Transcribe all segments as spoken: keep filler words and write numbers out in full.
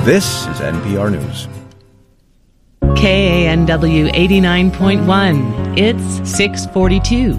This is N P R News. K A N W eighty-nine point one. It's six forty-two.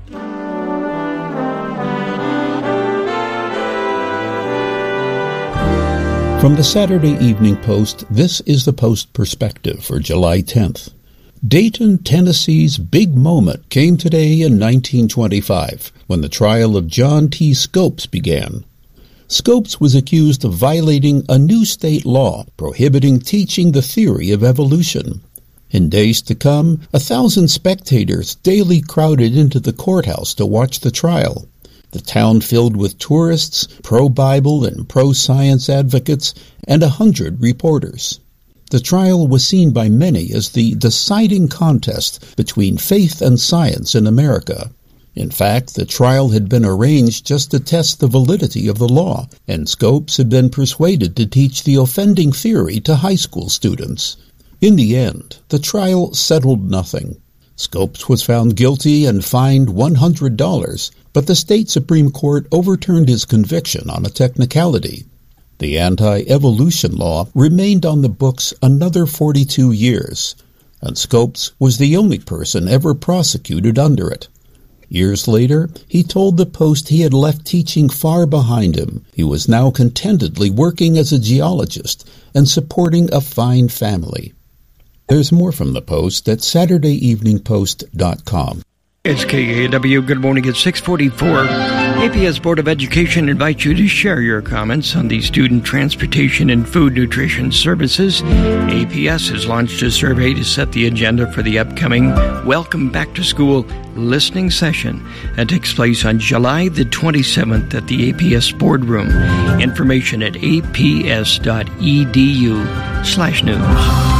From the Saturday Evening Post, this is the Post Perspective for July tenth. Dayton, Tennessee's big moment came today in nineteen twenty-five, when the trial of John T. Scopes began. Scopes was accused of violating a new state law prohibiting teaching the theory of evolution. In days to come, a thousand spectators daily crowded into the courthouse to watch the trial. The town filled with tourists, pro-Bible and pro-science advocates, and a hundred reporters. The trial was seen by many as the deciding contest between faith and science in America. In fact, the trial had been arranged just to test the validity of the law, and Scopes had been persuaded to teach the offending theory to high school students. In the end, the trial settled nothing. Scopes was found guilty and fined one hundred dollars, but the state Supreme Court overturned his conviction on a technicality. The anti-evolution law remained on the books another forty-two years, and Scopes was the only person ever prosecuted under it. Years later, he told the Post he had left teaching far behind him. He was now contentedly working as a geologist and supporting a fine family. There's more from the Post at saturday evening post dot com. It's K A W. Good morning at six forty-four. A P S Board of Education invites you to share your comments on the Student Transportation and Food Nutrition Services. A P S has launched a survey to set the agenda for the upcoming Welcome Back to School listening session that takes place on July the twenty-seventh at the A P S Boardroom. Information at a p s dot e d u slash news.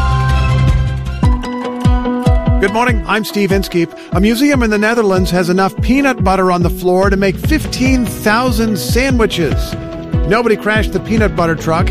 Good morning, I'm Steve Inskeep. A museum in the Netherlands has enough peanut butter on the floor to make fifteen thousand sandwiches. Nobody crashed the peanut butter truck.